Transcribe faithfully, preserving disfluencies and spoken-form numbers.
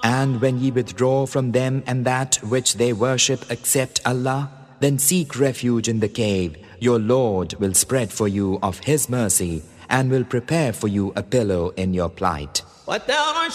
And when ye withdraw from them and that which they worship except Allah, then seek refuge in the cave. Your Lord will spread for you of His mercy and will prepare for you a pillow in your plight.